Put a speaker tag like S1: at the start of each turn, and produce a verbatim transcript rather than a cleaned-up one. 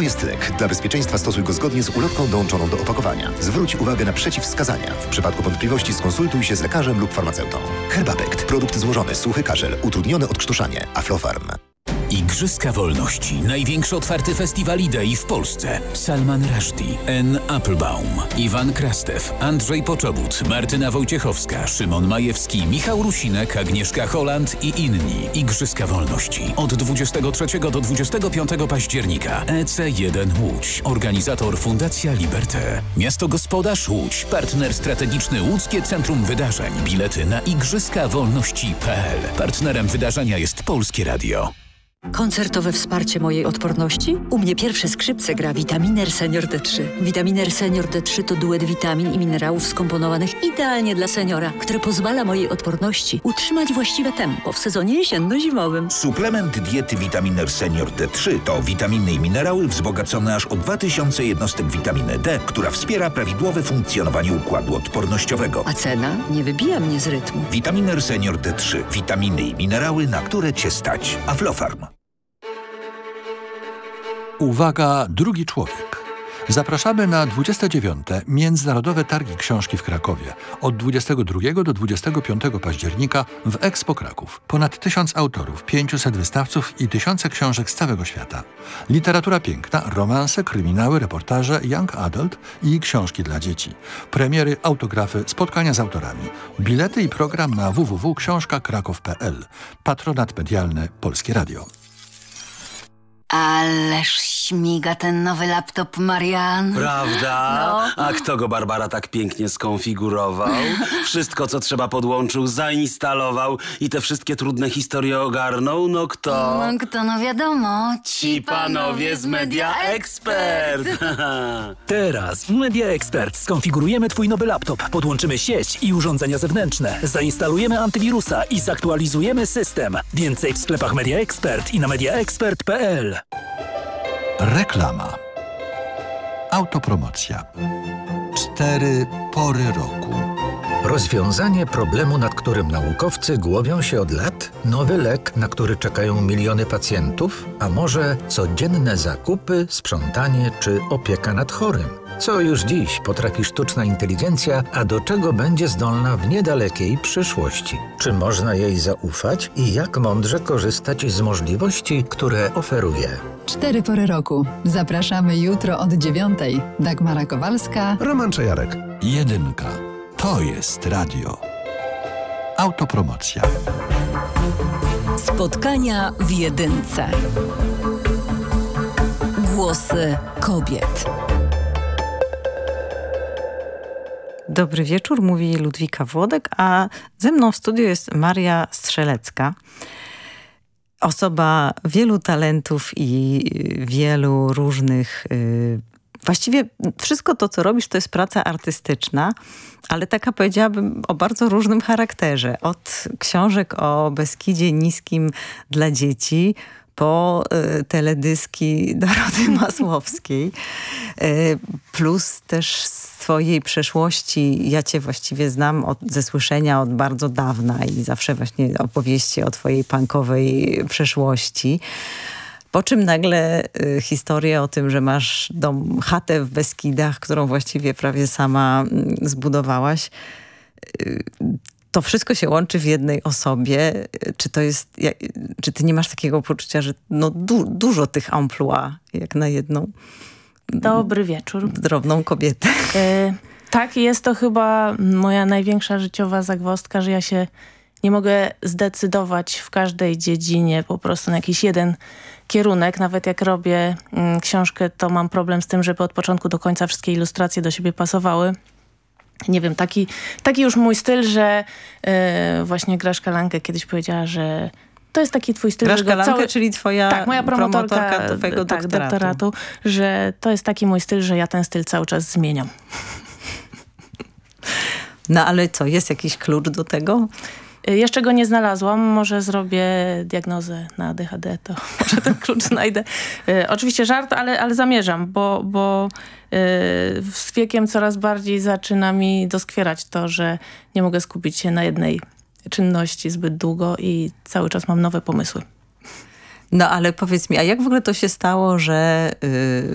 S1: jest lek. Dla bezpieczeństwa stosuj go zgodnie z ulotką dołączoną do opakowania. Zwróć uwagę na przeciwwskazania. W przypadku wątpliwości skonsultuj się z lekarzem lub farmaceutą. Herbapekt. Produkt złożony. Suchy kaszel. Utrudnione odkrztuszanie. Aflofarm.
S2: Igrzyska Wolności. Największy otwarty festiwal idei w Polsce. Salman Rushdie, Anne Applebaum, Iwan Krastew, Andrzej Poczobut, Martyna Wojciechowska, Szymon Majewski, Michał Rusinek, Agnieszka Holland i inni. Igrzyska Wolności. Od dwudziestego trzeciego do dwudziestego piątego października. E C jeden Łódź. Organizator Fundacja Liberté. Miasto Gospodarz Łódź. Partner strategiczny Łódzkie Centrum Wydarzeń. Bilety na igrzyska wolności kropka p l. Partnerem wydarzenia jest Polskie Radio.
S3: Koncertowe wsparcie mojej odporności? U mnie pierwsze skrzypce gra Vitaminer Senior D trzy. Vitaminer Senior D trzy to duet witamin i minerałów skomponowanych idealnie dla seniora, który pozwala mojej odporności utrzymać właściwe tempo w sezonie jesienno-zimowym.
S4: Suplement diety Vitaminer Senior D trzy to witaminy i minerały wzbogacone aż o dwa tysiące jednostek witaminy D, która wspiera prawidłowe funkcjonowanie układu odpornościowego.
S3: A cena nie wybija mnie z rytmu.
S4: Vitaminer Senior D trzy. Witaminy i minerały, na które Cię stać. Aflofarm.
S5: Uwaga, drugi człowiek. Zapraszamy na dwudzieste dziewiąte Międzynarodowe Targi Książki w Krakowie od dwudziestego drugiego do dwudziestego piątego października w Expo Kraków. Ponad tysiąc autorów, pięciuset wystawców i tysiące książek z całego świata. Literatura piękna, romanse, kryminały, reportaże, young adult i książki dla dzieci. Premiery, autografy, spotkania z autorami. Bilety i program na w w w kropka książka kraków kropka p l. Patronat medialny Polskie Radio.
S6: Ależ śmiga ten nowy laptop, Marian.
S7: Prawda?
S6: No.
S7: A kto go, Barbara, tak pięknie skonfigurował? Wszystko, co trzeba, podłączył, zainstalował i te wszystkie trudne historie ogarnął? No kto?
S6: No kto, no wiadomo.
S7: Ci panowie z Media Expert.
S8: Teraz w Media Expert skonfigurujemy Twój nowy laptop, podłączymy sieć i urządzenia zewnętrzne, zainstalujemy antywirusa i zaktualizujemy system. Więcej w sklepach Media Expert i na media expert kropka p l.
S5: Reklama. Autopromocja. Cztery pory roku.
S9: Rozwiązanie problemu, nad którym naukowcy głowią się od lat? Nowy lek, na który czekają miliony pacjentów? A może codzienne zakupy, sprzątanie czy opieka nad chorym? Co już dziś potrafi sztuczna inteligencja, a do czego będzie zdolna w niedalekiej przyszłości? Czy można jej zaufać i jak mądrze korzystać z możliwości, które oferuje?
S10: Cztery pory roku. Zapraszamy jutro od dziewiątej. Dagmara Kowalska,
S11: Roman Czajarek.
S5: Jedynka. To jest radio. Autopromocja.
S12: Spotkania w jedynce. Głosy kobiet.
S13: Dobry wieczór, mówi Ludwika Włodek, a ze mną w studiu jest Maria Strzelecka. Osoba wielu talentów i wielu różnych... Yy, właściwie wszystko to, co robisz, to jest praca artystyczna, ale taka, powiedziałabym, o bardzo różnym charakterze. Od książek o Beskidzie Niskim dla dzieci, po y, teledyski Doroty Masłowskiej, y, plus też z twojej przeszłości. Ja cię właściwie znam od, ze słyszenia od bardzo dawna i zawsze właśnie opowieści o twojej punkowej przeszłości. Po czym nagle y, historia o tym, że masz dom, chatę w Beskidach, którą właściwie prawie sama y, zbudowałaś. Y, To wszystko się łączy w jednej osobie. Czy to jest, czy ty nie masz takiego poczucia, że no du, dużo tych amplua jak na jedną
S14: Dobry wieczór.
S13: drobną kobietę?
S14: E, tak, jest to chyba moja największa życiowa zagwozdka, że ja się nie mogę zdecydować w każdej dziedzinie po prostu na jakiś jeden kierunek. Nawet jak robię mm, książkę, to mam problem z tym, żeby od początku do końca wszystkie ilustracje do siebie pasowały. Nie wiem, taki, taki już mój styl, że yy, właśnie Graszka Lankę kiedyś powiedziała, że to jest taki twój styl.
S13: Graszka Lankę,
S14: cały...
S13: czyli twoja
S14: tak, moja promotorka,
S13: promotorka twojego
S14: tak,
S13: doktoratu.
S14: doktoratu, że to jest taki mój styl, że ja ten styl cały czas zmieniam.
S13: No ale co, jest jakiś klucz do tego?
S14: Jeszcze go nie znalazłam. Może zrobię diagnozę na A D H D, to może ten klucz znajdę. E, oczywiście żart, ale, ale zamierzam, bo, bo e, z wiekiem coraz bardziej zaczyna mi doskwierać to, że nie mogę skupić się na jednej czynności zbyt długo i cały czas mam nowe pomysły.
S13: No ale powiedz mi, a jak w ogóle to się stało, że y,